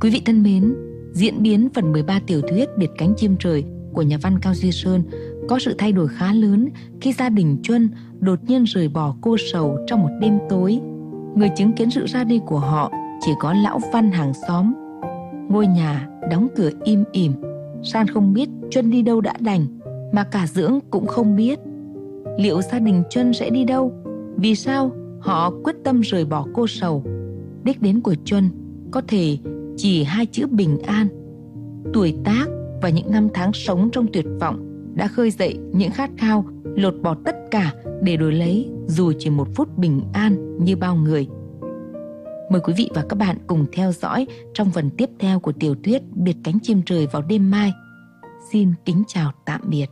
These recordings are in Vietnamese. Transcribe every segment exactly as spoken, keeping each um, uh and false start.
Quý vị thân mến, diễn biến phần mười ba tiểu thuyết Biệt cánh chim trời của nhà văn Cao Duy Sơn có sự thay đổi khá lớn khi gia đình Chuân đột nhiên rời bỏ cô Sầu trong một đêm tối. Người chứng kiến sự ra đi của họ chỉ có lão Văn hàng xóm. Ngôi nhà đóng cửa im ỉm, San không biết Chuân đi đâu đã đành, mà cả Dưỡng cũng không biết. Liệu gia đình Chuân sẽ đi đâu? Vì sao họ quyết tâm rời bỏ cô Sầu? Đích đến của Chuân có thể chỉ hai chữ bình an. Tuổi tác và những năm tháng sống trong tuyệt vọng đã khơi dậy những khát khao lột bỏ tất cả để đổi lấy dù chỉ một phút bình an như bao người. Mời quý vị và các bạn cùng theo dõi trong phần tiếp theo của tiểu thuyết Biệt cánh chim trời vào đêm mai. Xin kính chào tạm biệt.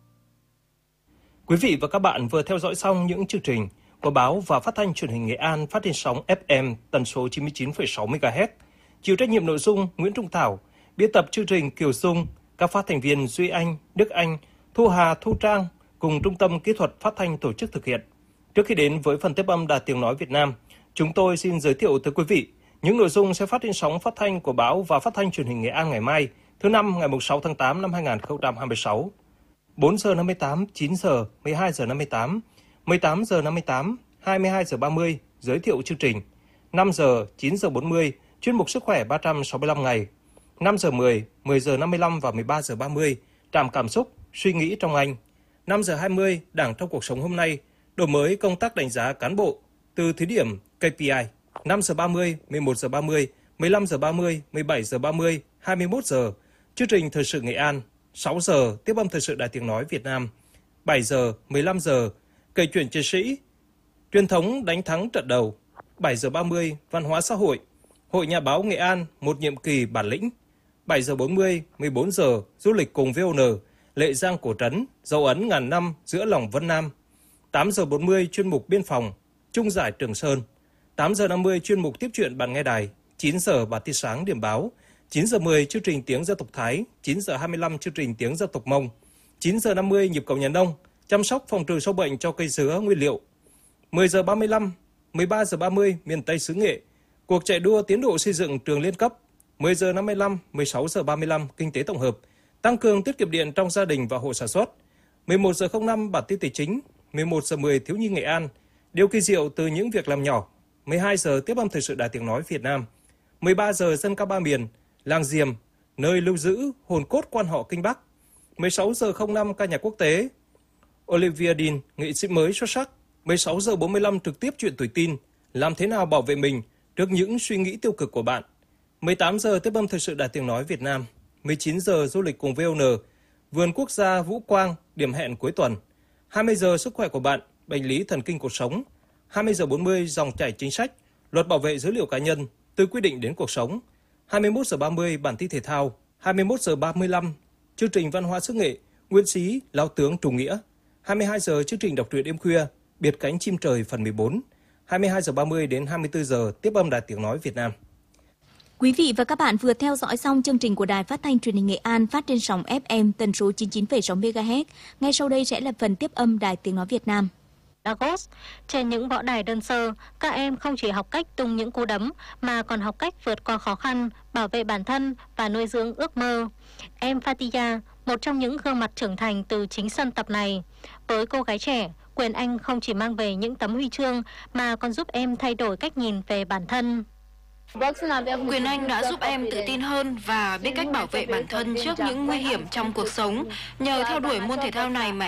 Quý vị và các bạn vừa theo dõi xong những chương trình của báo và phát thanh truyền hình Nghệ An phát trên sóng ép em tần số chín mươi chín phẩy sáu mê ga héc. Chịu trách nhiệm nội dung Nguyễn Trung Thảo, biên tập chương trình Kiều Dung, các phát thanh viên Duy Anh, Đức Anh, Thu Hà, Thu Trang cùng Trung tâm Kỹ thuật Phát thanh tổ chức thực hiện. Trước khi đến với phần tiếp âm Đài Tiếng nói Việt Nam, chúng tôi xin giới thiệu tới quý vị những nội dung sẽ phát trên sóng phát thanh của báo và phát thanh truyền hình Nghệ An ngày mai, thứ năm ngày sáu tháng tám năm hai nghìn không trăm hai mươi sáu. bốn giờ năm mươi tám, chín giờ, mười hai giờ năm mươi tám, mười tám giờ năm mươi tám, hai mươi hai giờ ba mươi, giới thiệu chương trình. năm giờ, chín giờ bốn mươi, chuyên mục Sức khỏe ba trăm sáu mươi lăm ngày. năm giờ mười, mười giờ năm mươi lăm và mười ba giờ ba mươi, trạm cảm xúc, suy nghĩ trong Anh. năm giờ hai mươi, Đảng trong cuộc sống hôm nay, đổi mới công tác đánh giá cán bộ từ thí điểm ca pê i. năm giờ ba mươi, mười một giờ ba mươi, mười lăm giờ ba mươi, mười bảy giờ ba mươi, hai mươi mốt giờ, chương trình Thời sự Nghệ An. sáu giờ, tiếp âm Thời sự Đài Tiếng nói Việt Nam. bảy giờ, mười lăm giờ, kể chuyện chiến sĩ, truyền thống đánh thắng trận đầu. bảy giờ ba mươi, văn hóa xã hội, Hội Nhà báo Nghệ An, một nhiệm kỳ bản lĩnh. bảy giờ bốn mươi, mười bốn giờ, du lịch cùng vê o en, Lệ Giang cổ trấn, dấu ấn ngàn năm giữa lòng Vân Nam. tám giờ bốn mươi, chuyên mục biên phòng, Trung giải Trường Sơn. tám giờ năm mươi, chuyên mục tiếp chuyện bạn nghe đài. chín giờ, bản tin sáng điểm báo. chín giờ mười, chương trình tiếng dân tộc Thái. chín giờ hai mươi lăm, chương trình tiếng dân tộc Mông. chín giờ năm mươi, nhịp cầu nhà nông, chăm sóc phòng trừ sâu bệnh cho cây dứa nguyên liệu. mười giờ ba mươi lăm, mười ba giờ ba mươi, miền Tây xứ Nghệ, cuộc chạy đua tiến độ xây dựng trường liên cấp. mười giờ năm mươi lăm, mười sáu giờ ba mươi lăm, kinh tế tổng hợp, tăng cường tiết kiệm điện trong gia đình và hộ sản xuất. mười một giờ không năm, bản tin tài chính. mười một giờ mười, thiếu nhi Nghệ An, điều kỳ diệu từ những việc làm nhỏ. mười hai giờ, tiếp âm Thời sự Đài Tiếng nói Việt Nam. mười ba giờ, dân ca ba miền, làng Diềm, nơi lưu giữ hồn cốt quan họ Kinh Bắc. mười sáu giờ không năm, ca nhạc quốc tế, Olivia Dean, nghệ sĩ mới xuất sắc. mười sáu giờ bốn mươi lăm, trực tiếp chuyện tuổi tin, làm thế nào bảo vệ mình trước những suy nghĩ tiêu cực của bạn. mười tám giờ, tiếp âm Thời sự Đài Tiếng nói Việt Nam. mười chín giờ, du lịch cùng vê o en, vườn quốc gia Vũ Quang, điểm hẹn cuối tuần. hai mươi giờ, sức khỏe của bạn, bệnh lý thần kinh cuộc sống. hai mươi giờ bốn mươi, dòng chảy chính sách, luật bảo vệ dữ liệu cá nhân, từ quy định đến cuộc sống. hai mươi mốt giờ ba mươi, bản tin thể thao. hai mươi mốt giờ ba mươi lăm, chương trình văn hóa xứ Nghệ, Nguyễn Xí, Lão tướng Trùng Nghĩa. hai mươi hai giờ, chương trình đọc truyện đêm khuya, Biệt cánh chim trời phần mười bốn. hai mươi hai giờ ba mươi đến hai mươi tư giờ, tiếp âm Đài Tiếng nói Việt Nam. Quý vị và các bạn vừa theo dõi xong chương trình của Đài Phát thanh Truyền hình Nghệ An phát trên sóng ép em tần số chín mươi chín phẩy sáu mê ga héc. Ngay sau đây sẽ là phần tiếp âm Đài Tiếng nói Việt Nam. Lagos, trên những võ đài đơn sơ, các em không chỉ học cách tung những cú đấm mà còn học cách vượt qua khó khăn, bảo vệ bản thân và nuôi dưỡng ước mơ. Em Fatia, một trong những gương mặt trưởng thành từ chính sân tập này. Với cô gái trẻ, Quyền Anh không chỉ mang về những tấm huy chương mà còn giúp em thay đổi cách nhìn về bản thân. Quyền Anh đã giúp em tự tin hơn và biết cách bảo vệ bản thân trước những nguy hiểm trong cuộc sống. Nhờ theo đuổi môn thể thao này mà